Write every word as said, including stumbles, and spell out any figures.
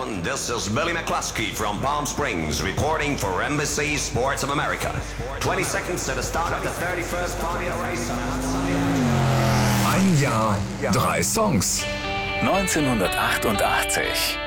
gentlemen, this is Billy McCluskey from Palm Springs reporting for N B C Sports of America. twenty seconds to the start of the thirty-first Formula Race. Ein Jahr, drei Songs. neunzehnhundertachtundachtzig.